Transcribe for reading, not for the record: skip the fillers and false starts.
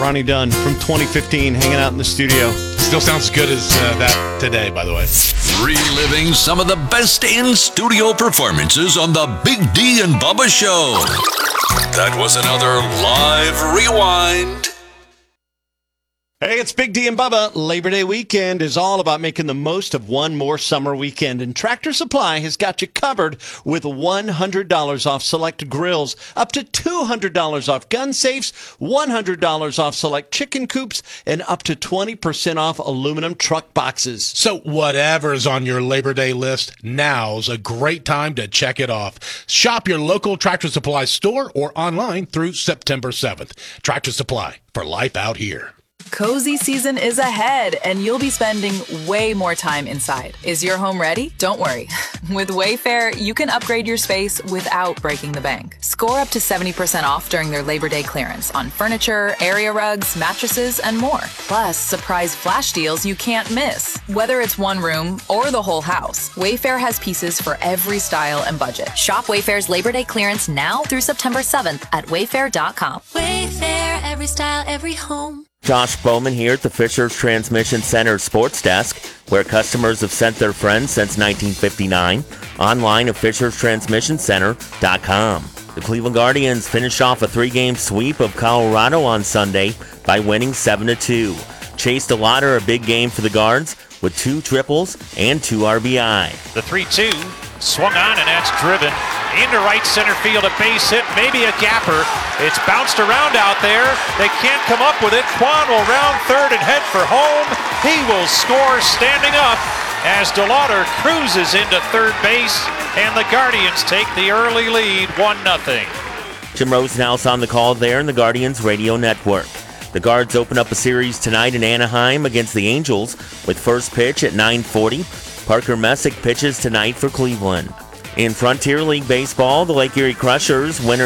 Ronnie Dunn from 2015 hanging out in the studio. Still sounds as good as that today, by the way. Reliving some of the best in-studio performances on the Big D and Bubba Show. That was another live rewind. Hey, it's Big D and Bubba. Labor Day weekend is all about making the most of one more summer weekend, and Tractor Supply has got you covered with $100 off select grills, up to $200 off gun safes, $100 off select chicken coops, and up to 20% off aluminum truck boxes. So whatever's on your Labor Day list, now's a great time to check it off. Shop your local Tractor Supply store or online through September 7th. Tractor Supply, for life out here. Cozy season is ahead, and you'll be spending way more time inside. Is your home ready? Don't worry. With Wayfair, you can upgrade your space without breaking the bank. Score up to 70% off during their Labor Day clearance on furniture, area rugs, mattresses, and more. Plus, surprise flash deals you can't miss. Whether it's one room or the whole house, Wayfair has pieces for every style and budget. Shop Wayfair's Labor Day clearance now through September 7th at wayfair.com. Wayfair, every style, every home. Josh Bowman here at the Fisher's Transmission Center Sports Desk, where customers have sent their friends since 1959. Online at fisherstransmissioncenter.com. The Cleveland Guardians finished off a 3-game sweep of Colorado on Sunday by winning 7-2. Chase DeLauder, a big game for the Guards, with 2 triples and 2 RBI. The 3-2 swung on, and that's driven into right center field. A base hit, maybe a gapper. It's bounced around out there. They can't come up with it. Kwan will round third and head for home. He will score standing up as DeLauder cruises into third base, and the Guardians take the early lead 1-0. Jim Rosenhaus on the call there in the Guardians Radio Network. The Guards open up a series tonight in Anaheim against the Angels with first pitch at 9:40. Parker Messick pitches tonight for Cleveland. In Frontier League Baseball, the Lake Erie Crushers winner